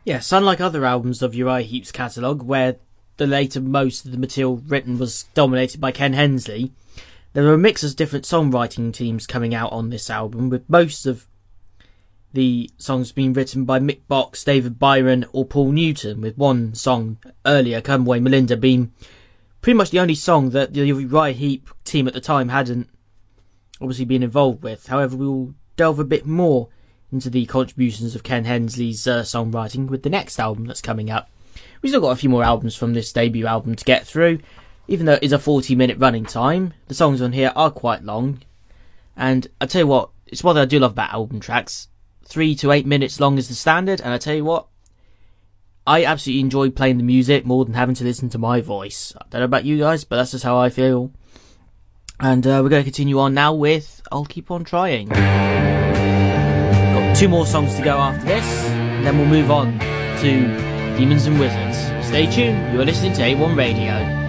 Yes, unlike other albums of Uriah Heep's catalogue, where the later most of the material written was dominated by Ken Hensley, there are a mix of different songwriting teams coming out on this album, with most of the songs being written by Mick Box, David Byron or Paul Newton, with one song earlier, Come Away Melinda, being pretty much the only song that the Uriah Heep team at the time hadn't obviously been involved with. However, we will delve a bit more into the contributions of Ken Hensley's songwriting with the next album that's coming up. We've still got a few more albums from this debut album to get through, even though it is a 40-minute running time. The songs on here are quite long, and I tell you what, it's one that I do love about album tracks. 3 to 8 minutes long is the standard, and I tell you what, I absolutely enjoy playing the music more than having to listen to my voice. I don't know about you guys, but that's just how I feel. And we're going to continue on now with I'll Keep On Trying. Got 2 more songs to go after this, and then we'll move on to Demons and Wizards. Stay tuned, you are listening to A1 Radio.